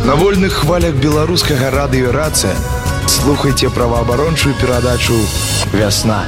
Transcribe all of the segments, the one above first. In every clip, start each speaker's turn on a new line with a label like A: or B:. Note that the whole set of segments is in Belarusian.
A: На вольных хвалях беларускага радыё «Рацыя» слухайте праваабарончую перадачу «Вясна».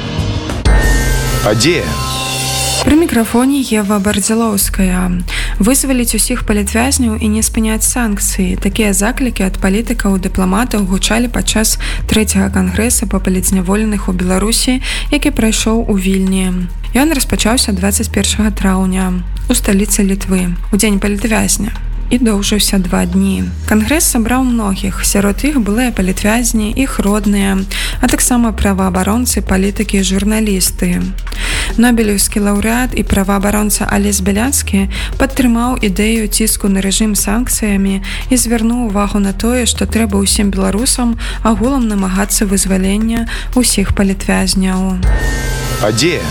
A: Падзея.
B: Пры мікрафоне Ева Бардзялоўская. Вызваліць усіх палітвязняў і не спыняць санкцыі. Такія заклікі ад палітыкаў і дыпламатаў гучалі падчас 3-го кангрэса па палітзняволеных у Беларусі, які прайшоў у Вільні. Ён распачаўся 21 траўня у сталіцы Літвы, у дзень палітвязня, і доўжыўся 2 дні. Кангрэс сабраў многіх, сярод іх былыя палітвязні, іх родныя, а таксама праваабаронцы, палітыкі і журналісты. Нобелеўскі лаўрэат і праваабаронца Алесь Бяляцкі падтрымаў ідэю ціску на рэжым санкцыямі і звярнуў увагу на тое, што трэба ўсім беларусам агулам намагацца вызвалення ўсіх палітвязняў.
A: Падзея.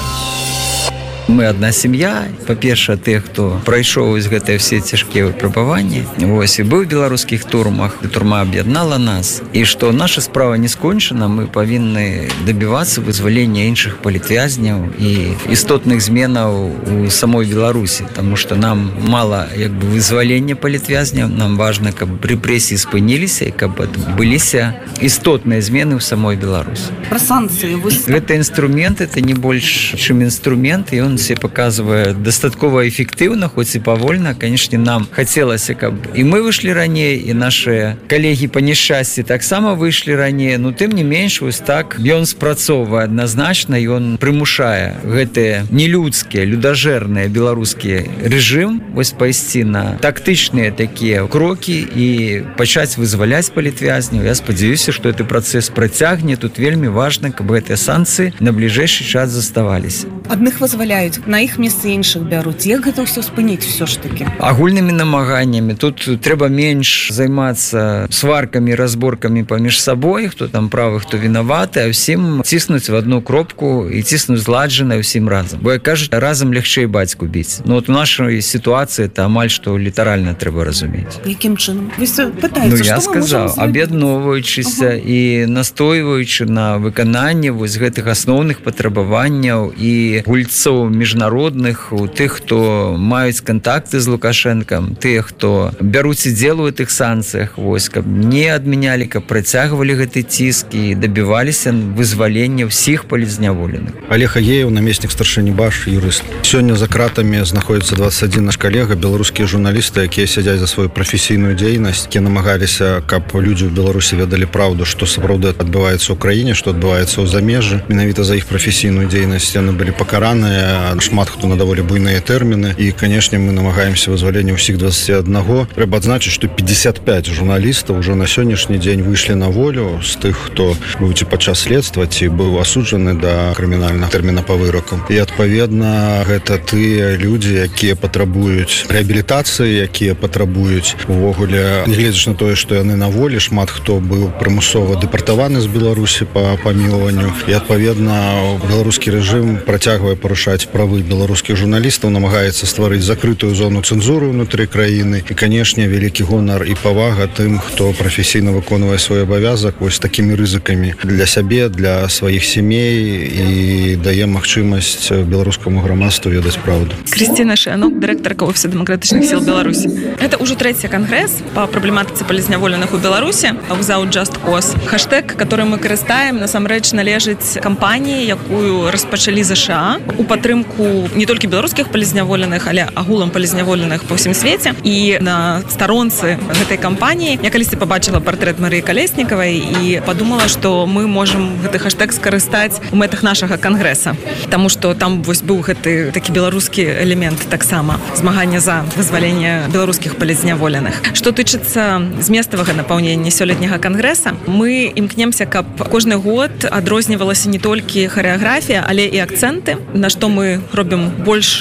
C: Мы одна сям'я, па-першае, тых, хто прайшоў з гэтыя все цяжкія выпрабаванні. Вось, і быў у беларускіх турмах, і турма аб'яднала нас. І што наша справа не скончана, мы павінны дабівацца вызвалення іншых палітвязняў і істотных зменаў у самой Беларусі, таму што нам мала вызвалення палітвязняў, нам важна, каб рэпрэсіі спыніліся і каб адбыліся істотныя змены ў самой Беларусі.
D: Пра санкцыі
C: Гэта інструмент, это не больш, чым інструмент, і он все показывае дастаткова эфектыўна, хоць і павольна. Канешне, нам хацелася, каб і мы выйшлі раней, і нашыя калегі па няшчасці таксама выйшлі раней. Ну, тым не менш, вось так ён спрацоўвае адназначна, ён прымушае гэтыя нелюдскія, людажэрныя беларускі рэжым вось пайсці на тактычныя такія крокі і пачаць вызваляць палітвязняў. Я спадзяюся, што гэты працэс працягне. Тут вельмі важна, каб гэтыя санкцыі на бліжэйшы час заставаліся.
D: Адных вызваляюць, на іх месцы іншых бяруць. Як гэта ўсё спыніць ўсё ж такі?
C: Агульнымі намаганнямі. Тут трэба менш займацца сваркамі, разборкамі паміж сабой, хто там правы, хто вінаваты, а ўсім ціснуць в одну кропку і ціснуць зладжана ўсім разам. Бо, як кажуць, разам лягчэй бацьку біць. Ну, от у нашай сітуацыі это амаль што літаральна трэба разумець.
D: Якім чынам? Вы пытаеце,
C: ну,
D: што
C: я
D: мы
C: сказаў, аб'ядноўваючыся і настойваючы на выкананне вось гэтых асноўных патрабаванняў і гульцоў міжнародных, у тых, хто маюць кантакты з Лукашэнкам, тых, хто бяруць удзел у гэтых санкцыях, вось, каб не адмянялі, каб працягвалі гэты ціск і дабіваліся вызвалення ўсіх палітзняволеных.
E: Олег Агеев, намеснік старшыні БАШ, юрыст. Сёння за кратамі знаходзіцца 21 наш калега, беларускія журналісты, якія сядзяць за сваю прафесійную дзейнасць, якія намагаліся, каб людзі ў Беларусі ведалі праўду, што сапраўды адбываецца ў краіне, што адбываецца ў замежжы. Менавіта за іх прафесійную дзейнасць яны былі пакараныя, шмат хто на даволі буйныя тэрміны, і, канешне, мы намагаемся вызвалення ўсіх 21. Трэба адзначыць, што 55 журналістаў ужо на сённяшні дзень выйшлі на волю з тых, хто быў ці падчас следства, ці быў асуджаны да крымінальнага тэрміна па выраку. І, адпаведна, гэта тыя людзі, якія патрабуюць рэабілітацыі, якія патрабуюць увогуле, нягледзячы на тое, што яны на волі, шмат хто быў прымусова дэпартаваны з Беларусі па памілаванню. І, адпаведна, беларускі рэжым працягвае парушаць правы беларускіх журналістаў, намагаецца стварыць закрытую зону цэнзуры ўнутры краіны. І, канешне, вялікі гонар і павага тым, хто прафесійна выконвае свой абавязак вось такімі рызыкамі для сябе, для сваіх сямей і дае магчымасць беларускаму грамадству ведаць праўду.
F: Кристина Шианок, директорка Офиса демократичных сил Беларуси. Это уже 3-й конгресс по проблематике палітзняволеных у Беларуси, Without Just Cause. Хэштег, который мы карыстаем, насамрэч належыць кампаніі, якую распачалі ЗША у падтрымку не толькі беларускіх палітзняволеных, але агулам палітзняволеных па ўсім свеце. І на старонцы гэтай кампаніі я калісьці пабачыла партрэт Марыі Калеснікавай і падумала, што мы можам гэты хэштег скарыстаць у мэтах нашага кангрэса. Таму што там вось быў гэты такі беларускі элемент таксама змагання за вызваленне беларускіх палітзняволеных. Што тычыцца зместавага напаўнення сёлетняга кангрэса, мы імкнемся, каб кожны год адрознівалася не толькі харэаграфія, але і акцэнты, на што мы робім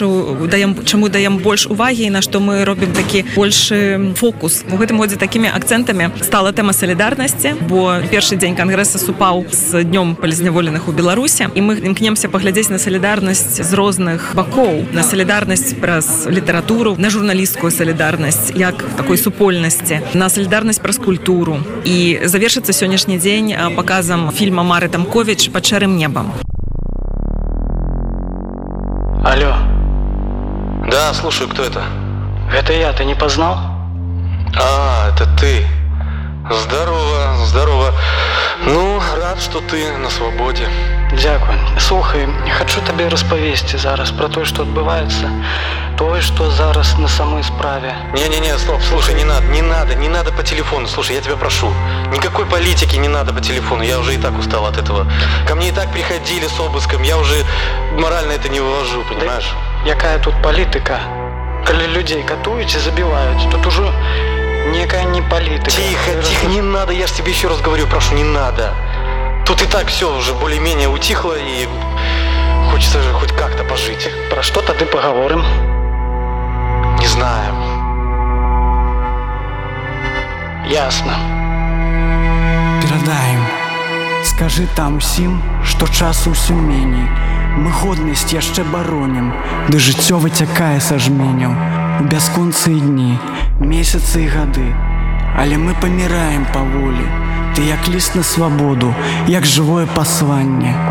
F: чаму даем больш увагі і на што мы робім такі большы фокус. У гэтым годзе такімі акцэнтамі стала тэма салідарнасці, бо першы дзень кангрэса супаў з днём палітзняволеных у Беларусі, і мы імкнемся паглядзець на салідарнасць з розных бакоў, на салідарнасць праз літаратуру, на журналісцкую салідарнасць, як такой супольнасці, на салідарнасць праз культуру. І завершыцца сённяшні дзень паказам фільма Мары Тамковіч «Пад шэрым небам».
G: Алло. Да, слушаю, кто это? Это я, ты не познал? А, это ты. Здорово, здорово. Ну, рад, что ты на свободе.
H: Дякую. Слухай, хочу табе распавесці зараз про то, что адбываецца. То, что зараз на самой справе.
G: Не-не-не, стоп, слушай, не надо по телефону. Слушай, я тебя прошу. Никакой политики не надо по телефону. Я уже и так устал от этого. Ко мне и так приходили с обыском. Я уже морально это не вывожу, понимаешь?
H: Да, якая тут политика? Коли людей катують и забивают, тут уже некая не политика.
G: Тихо, не надо, я же тебе еще раз говорю, прошу, не надо. Тут и так все уже более-менее утихло, и хочется же хоть как-то пожить.
H: Про что тогда поговорим?
G: Не знаю.
H: Ясно.
I: Перадаем. Скажи там усім, што часу ўсё меней. Мы годнасць яшчэ баронім, ды жыццё выцякае са жменяў. У бясконцыя дні, месяцы і гады. Але мы паміраем паволі. Ты як ліст на свабоду, як жывое пасланне.